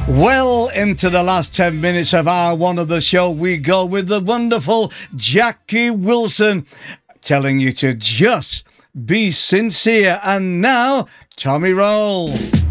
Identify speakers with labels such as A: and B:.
A: Well, into the last 10 minutes of hour one of the show, we go with the wonderful Jackie Wilson telling you to just be sincere. And now, Tommy Roll.